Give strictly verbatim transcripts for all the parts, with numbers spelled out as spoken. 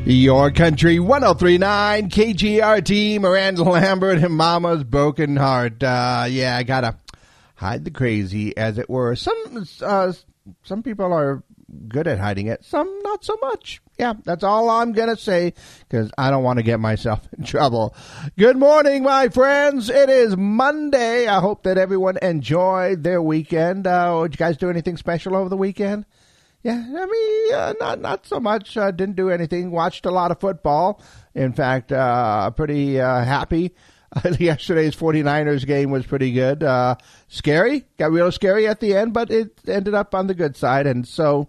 Your Country one oh three point nine K G R T, Miranda Lambert and Mama's Broken Heart. Uh, yeah, I gotta hide the crazy, as it were. Some uh, some people are good at hiding it, some not so much. Yeah, that's all I'm gonna say, because I don't want to get myself in trouble. Good morning, my friends. It is Monday. I hope that everyone enjoyed their weekend. Uh, did you guys do anything special over the weekend? Yeah, I mean, uh, not not so much. Uh, didn't do anything. Watched a lot of football. In fact, uh, pretty uh, happy. Yesterday's 49ers game was pretty good. Uh, scary. Got real scary at the end, but it ended up on the good side. And so,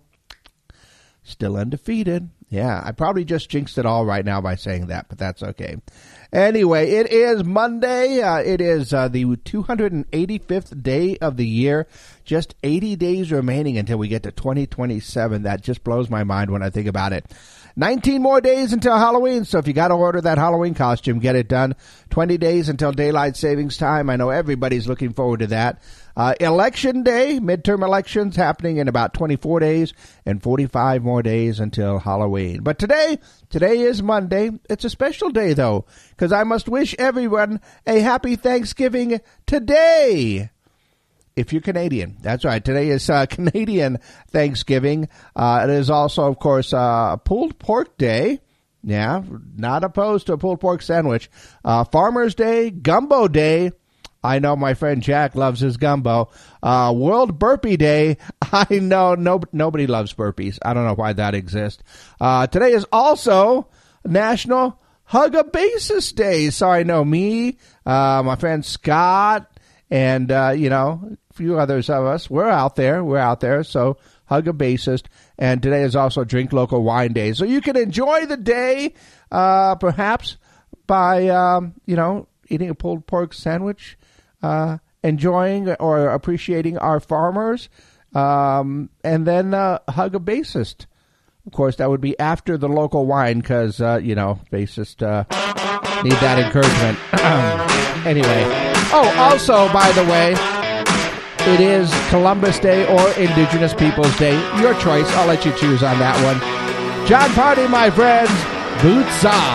still undefeated. Yeah, I probably just jinxed it all right now by saying that, but that's okay. Anyway, it is Monday. Uh, it is uh, the two hundred eighty-fifth day of the year. Just eighty days remaining until we get to twenty twenty-seven. That just blows my mind when I think about it. nineteen more days until Halloween, so if you got to order that Halloween costume, get it done. twenty days until daylight savings time. I know everybody's looking forward to that. Uh, election day, midterm elections happening in about twenty-four days, and forty-five more days until Halloween. But today, today is Monday. It's a special day, though, because I must wish everyone a happy Thanksgiving today. If you're Canadian, that's right. Today is uh, Canadian Thanksgiving. Uh, it is also, of course, uh, Pulled Pork Day. Yeah, not opposed to a pulled pork sandwich. Uh, Farmer's Day, Gumbo Day. I know my friend Jack loves his gumbo. Uh, World Burpee Day. I know no, nobody loves burpees. I don't know why that exists. Uh, today is also National Hug a Bassist Day. So I know me, uh, my friend Scott, and, uh, you know, a few others of us. We're out there. We're out there. So hug a bassist. And today is also Drink Local Wine Day. So you can enjoy the day, uh, perhaps by, um, you know, eating a pulled pork sandwich, uh, enjoying or appreciating our farmers, um, and then uh, hug a bassist. Of course, that would be after the local wine because, uh, you know, bassists uh, need that encouragement. Anyway. Oh, also, by the way, it is Columbus Day or Indigenous Peoples Day. Your choice. I'll let you choose on that one. John Party, my friends. Boots off.